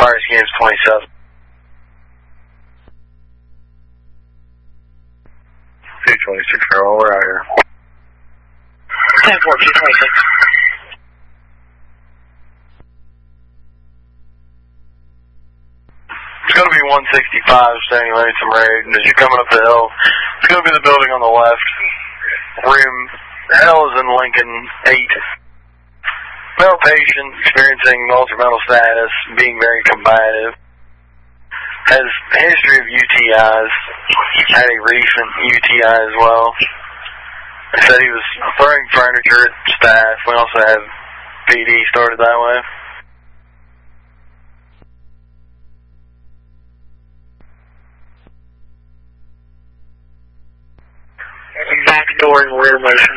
Fires Games 27. 226, Farrell, we're out here. 10-4, 226. It's going to be 165 standing lane some raid, and as you're coming up the hill, it's going to be the building on the left. Room L is in Lincoln 8. Male patient experiencing ultra-mental status, being very combative. Has a history of UTIs, had a recent UTI as well. They said he was throwing furniture at staff. We also have PD started that way. Back door and rear motion.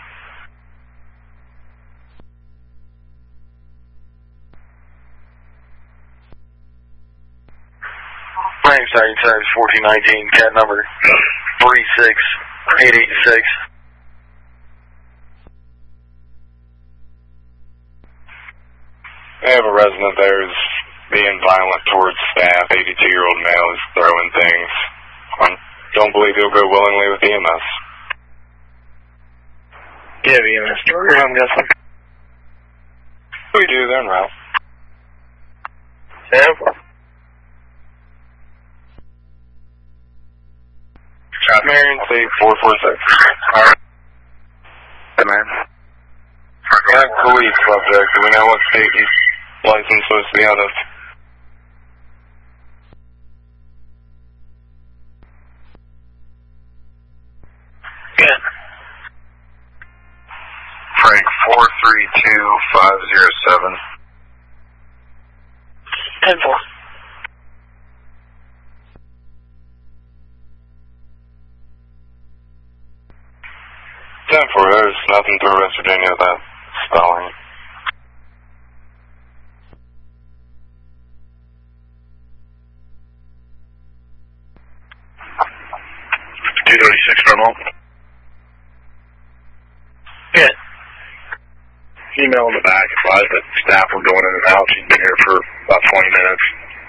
My name's Sergeant Service 1419, cat number 36886. I have a resident there who's being violent towards staff, 82-year-old male who's throwing things. I don't believe he'll go willingly with EMS. Yeah, EMS starter, I'm guessing. We do, they're en route. 10-4. Marion State 446. Alright. Hey, man. That police subject, do we know what state he's licensed supposed to be out of? Good. Frank 432507. 10-4. There's nothing through West Virginia with that spelling. Good. Email in the back advised that staff were going in and out. She's been here for about 20 minutes.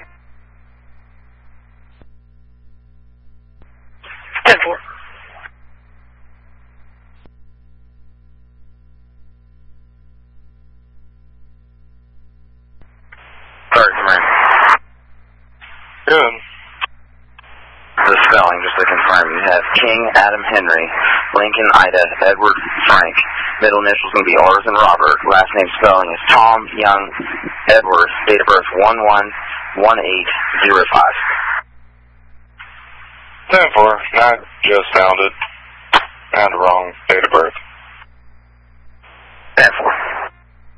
10-4. Good. The spelling, just to confirm, you have King Adam Henry, Lincoln Ida Edward Frank. Middle initials going to be R's and Robert. Last name spelling is Tom Young Edward. Date of birth 111805. 10-4. I just found it. I had the wrong date of birth.